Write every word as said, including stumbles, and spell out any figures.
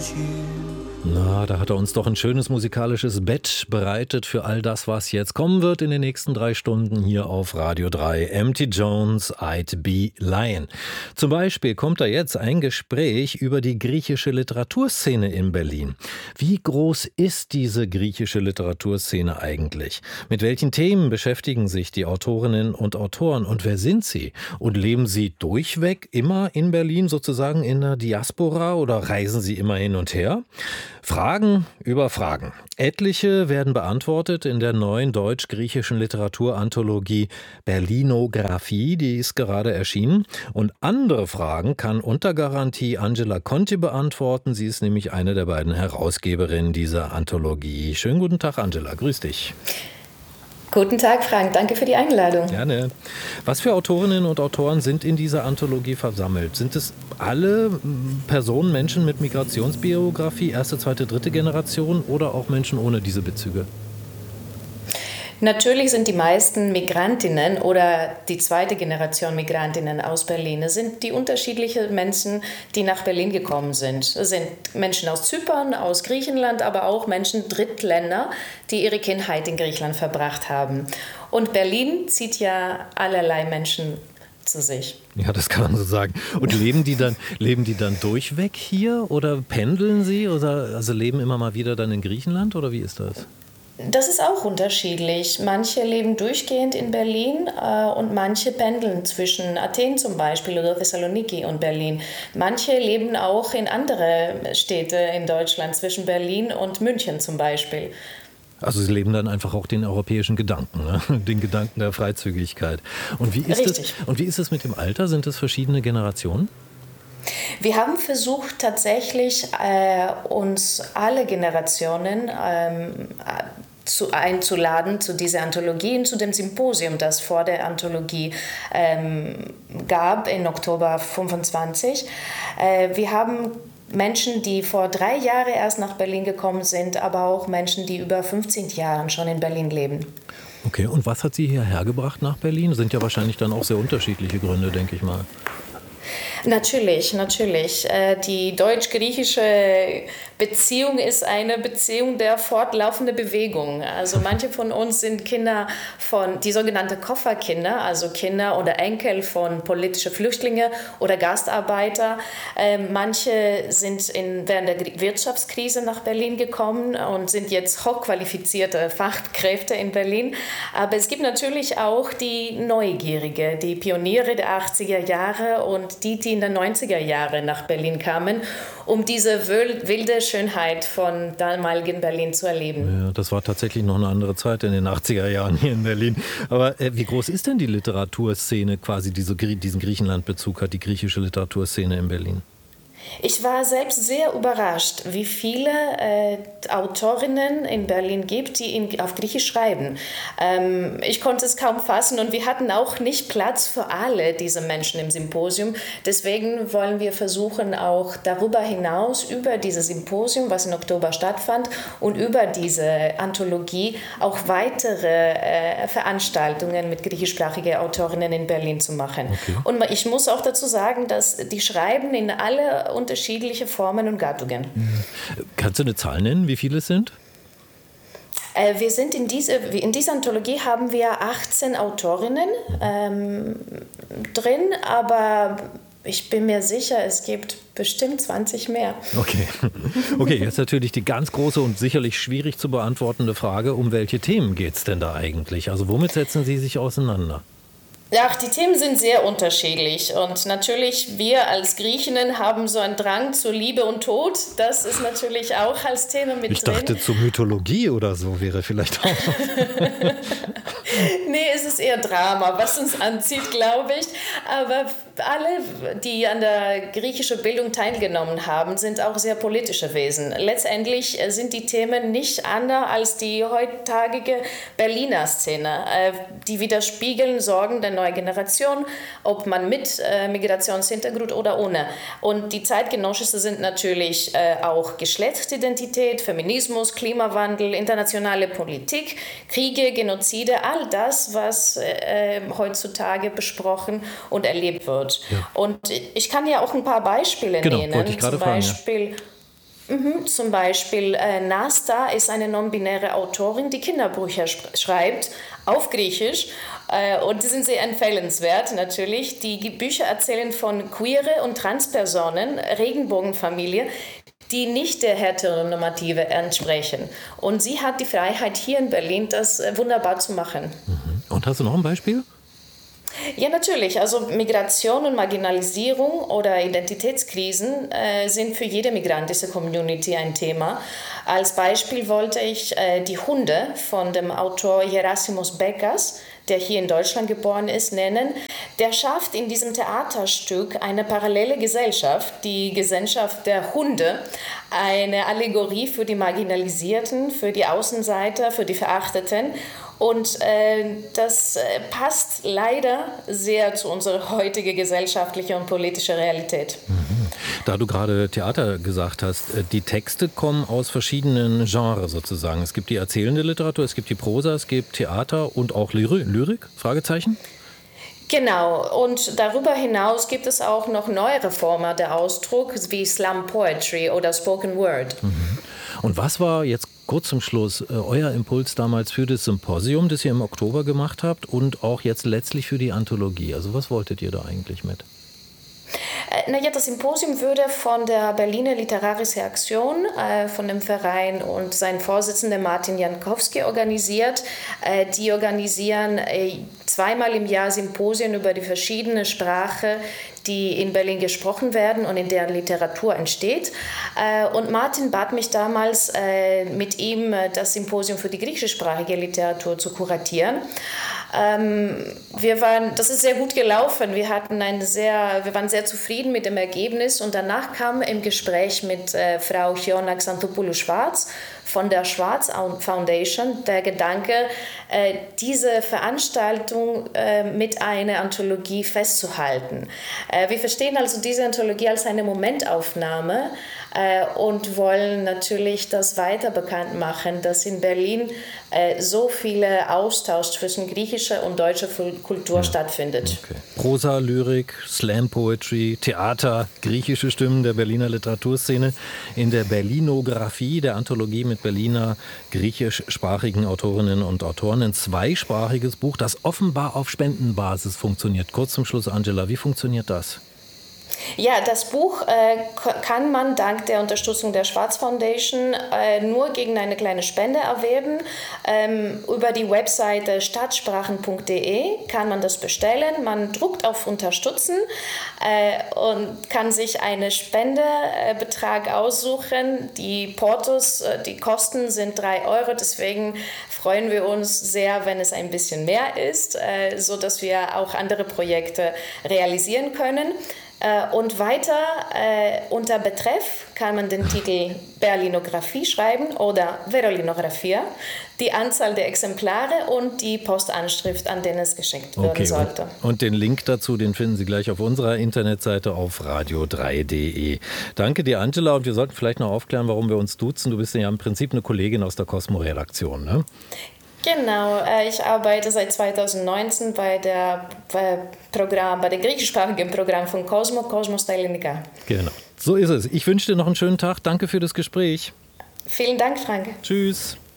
Na, da hat er uns doch ein schönes musikalisches Bett bereitet für all das, was jetzt kommen wird in den nächsten drei Stunden hier auf Radio drei. M T Jones, I'd Be Lying. Zum Beispiel kommt da jetzt ein Gespräch über die griechische Literaturszene in Berlin. Wie groß ist diese griechische Literaturszene eigentlich? Mit welchen Themen beschäftigen sich die Autorinnen und Autoren und wer sind sie? Und leben sie durchweg immer in Berlin, sozusagen in der Diaspora, oder reisen sie immer hin und her? Fragen über Fragen. Etliche werden beantwortet in der neuen deutsch-griechischen Literaturanthologie Berlinographie, die ist gerade erschienen. Und andere Fragen kann unter Garantie Angela Conti beantworten. Sie ist nämlich eine der beiden Herausgeberinnen dieser Anthologie. Schönen guten Tag, Angela. Grüß dich. Guten Tag, Frank. Danke für die Einladung. Gerne. Was für Autorinnen und Autoren sind in dieser Anthologie versammelt? Sind es alle Personen, Menschen mit Migrationsbiografie, erste, zweite, dritte Generation oder auch Menschen ohne diese Bezüge? Natürlich sind die meisten Migrantinnen oder die zweite Generation Migrantinnen aus Berlin. Es sind die unterschiedlichen Menschen, die nach Berlin gekommen sind. Es sind Menschen aus Zypern, aus Griechenland, aber auch Menschen Drittländer, die ihre Kindheit in Griechenland verbracht haben. Und Berlin zieht ja allerlei Menschen zu sich. Ja, das kann man so sagen. Und leben die dann, leben die dann durchweg hier oder pendeln sie oder also leben immer mal wieder dann in Griechenland oder wie ist das? Das ist auch unterschiedlich. Manche leben durchgehend in Berlin äh, und manche pendeln zwischen Athen zum Beispiel oder Thessaloniki und Berlin. Manche leben auch in andere Städte in Deutschland, zwischen Berlin und München zum Beispiel. Also sie leben dann einfach auch den europäischen Gedanken, ne? Den Gedanken der Freizügigkeit. Und wie ist Richtig. es, und wie ist es mit dem Alter? Sind es verschiedene Generationen? Wir haben versucht, tatsächlich äh, uns alle Generationen ähm, zu, einzuladen zu dieser Anthologie und zu dem Symposium, das vor der Anthologie ähm, gab, in Oktober fünfundzwanzig. Äh, wir haben Menschen, die vor drei Jahren erst nach Berlin gekommen sind, aber auch Menschen, die über fünfzehn Jahre schon in Berlin leben. Okay, und was hat Sie hierher gebracht nach Berlin? Das sind ja wahrscheinlich dann auch sehr unterschiedliche Gründe, denke ich mal. Natürlich, natürlich. Die deutsch-griechische Beziehung ist eine Beziehung der fortlaufenden Bewegung. Also manche von uns sind Kinder von, die sogenannten Kofferkinder, also Kinder oder Enkel von politischen Flüchtlingen oder Gastarbeiter. Manche sind in, während der Wirtschaftskrise nach Berlin gekommen und sind jetzt hochqualifizierte Fachkräfte in Berlin. Aber es gibt natürlich auch die Neugierige, die Pioniere der achtziger Jahre und die, die in den neunziger Jahren nach Berlin kamen, um diese wilde Schönheit von damaligen Berlin zu erleben. Ja, das war tatsächlich noch eine andere Zeit in den achtziger Jahren hier in Berlin. Aber äh, wie groß ist denn die Literaturszene quasi, diese, diesen Griechenland-Bezug hat die griechische Literaturszene in Berlin? Ich war selbst sehr überrascht, wie viele äh, Autorinnen in Berlin gibt, die in, auf Griechisch schreiben. Ähm, ich konnte es kaum fassen und wir hatten auch nicht Platz für alle diese Menschen im Symposium. Deswegen wollen wir versuchen, auch darüber hinaus, über dieses Symposium, was im Oktober stattfand, und über diese Anthologie auch weitere äh, Veranstaltungen mit griechischsprachigen Autorinnen in Berlin zu machen. Okay. Und ich muss auch dazu sagen, dass die schreiben in alle unterschiedliche Formen und Gattungen. Kannst du eine Zahl nennen, wie viele es sind? Äh, wir sind in, diese, in dieser Anthologie haben wir achtzehn Autorinnen ähm, drin, aber ich bin mir sicher, es gibt bestimmt zwanzig mehr. Okay. Okay, jetzt natürlich die ganz große und sicherlich schwierig zu beantwortende Frage, um welche Themen geht es denn da eigentlich? Also womit setzen Sie sich auseinander? Ja, die Themen sind sehr unterschiedlich und natürlich wir als Griechinnen haben so einen Drang zur Liebe und Tod. Das ist natürlich auch als Thema mit drin. Ich dachte, zur Mythologie oder so wäre vielleicht auch. Nee, es ist eher Drama, was uns anzieht, glaube ich. Aber alle, die an der griechischen Bildung teilgenommen haben, sind auch sehr politische Wesen. Letztendlich sind die Themen nicht anders als die heutige Berliner Szene. Die widerspiegeln Sorgen der neue Generation, ob man mit äh, Migrationshintergrund oder ohne. Und die zeitgenössischen sind natürlich äh, auch Geschlechtsidentität, Feminismus, Klimawandel, internationale Politik, Kriege, Genozide, all das, was äh, heutzutage besprochen und erlebt wird. Ja. Und ich kann ja auch ein paar Beispiele genau, nennen. wollte ich gerade Zum fragen, Beispiel ja. Mhm, zum Beispiel äh, Nasta ist eine non-binäre Autorin, die Kinderbücher sch- schreibt auf Griechisch. Äh, und die sind sehr empfehlenswert natürlich. Die Bücher erzählen von queere und Transpersonen, Regenbogenfamilie, die nicht der Heteronormative entsprechen. Und sie hat die Freiheit hier in Berlin, das äh, wunderbar zu machen. Mhm. Und hast du noch ein Beispiel? Ja, natürlich. Also Migration und Marginalisierung oder Identitätskrisen äh, sind für jede migrantische Community ein Thema. Als Beispiel wollte ich äh, die Hunde von dem Autor Gerasimos Bekas, der hier in Deutschland geboren ist, nennen. Der schafft in diesem Theaterstück eine parallele Gesellschaft, die Gesellschaft der Hunde, eine Allegorie für die Marginalisierten, für die Außenseiter, für die Verachteten. Und äh, das äh, passt leider sehr zu unserer heutigen gesellschaftlichen und politischen Realität. Mhm. Da du gerade Theater gesagt hast, die Texte kommen aus verschiedenen Genres sozusagen. Es gibt die erzählende Literatur, es gibt die Prosa, es gibt Theater und auch Lyri- Lyrik? Fragezeichen? Genau, und darüber hinaus gibt es auch noch neuere Formen der Ausdruck, wie Slam Poetry oder Spoken Word. Mhm. Und was war jetzt kurz zum Schluss äh, euer Impuls damals für das Symposium, das ihr im Oktober gemacht habt und auch jetzt letztlich für die Anthologie? Also was wolltet ihr da eigentlich mit? Naja, das Symposium würde von der Berliner Literarische Aktion, äh, von dem Verein und sein Vorsitzender Martin Jankowski organisiert. Äh, die organisieren äh, zweimal im Jahr Symposien über die verschiedenen Sprachen, die in Berlin gesprochen werden und in der Literatur entsteht. Äh, und Martin bat mich damals, äh, mit ihm das Symposium für die griechischsprachige Literatur zu kuratieren. Ähm, wir waren, das ist sehr gut gelaufen. Wir hatten eine sehr, wir waren sehr zufrieden mit dem Ergebnis und danach kam im Gespräch mit äh, Frau Chiona Xantopoulou-Schwarz von der Schwarz Foundation der Gedanke, äh, diese Veranstaltung äh, mit einer Anthologie festzuhalten. Äh, wir verstehen also diese Anthologie als eine Momentaufnahme äh, und wollen natürlich das weiter bekannt machen, dass in Berlin äh, so viele Austausch zwischen griechischer und deutscher Kultur ja. stattfindet. Okay. Prosa, Lyrik, Slam Poetry, Theater, griechische Stimmen der Berliner Literaturszene in der Berlinographie, der Anthologie mit Berliner griechischsprachigen Autorinnen und Autoren. Ein zweisprachiges Buch, das offenbar auf Spendenbasis funktioniert. Kurz zum Schluss, Angela, wie funktioniert das? Ja, das Buch äh, kann man dank der Unterstützung der Schwarz Foundation äh, nur gegen eine kleine Spende erwerben. Ähm, über die Webseite stadtsprachen punkt de kann man das bestellen. Man druckt auf Unterstützen äh, und kann sich einen Spendebetrag aussuchen. Die Portos, äh, die Kosten sind drei Euro, deswegen freuen wir uns sehr, wenn es ein bisschen mehr ist, äh, sodass wir auch andere Projekte realisieren können. Und weiter äh, unter Betreff kann man den Titel Berlinographie schreiben oder Verolinographia, die Anzahl der Exemplare und die Postanschrift, an den es geschenkt werden okay, sollte. Und, und den Link dazu, den finden Sie gleich auf unserer Internetseite auf radio drei punkt de. Danke dir, Angela, und wir sollten vielleicht noch aufklären, warum wir uns duzen. Du bist ja im Prinzip eine Kollegin aus der Cosmo-Redaktion, ne? Genau, ich arbeite seit zweitausendneunzehn bei der bei Programm, bei dem griechischsprachigen Programm von Cosmo, Cosmo στα Ελληνικά. Genau, so ist es. Ich wünsche dir noch einen schönen Tag. Danke für das Gespräch. Vielen Dank, Frank. Tschüss.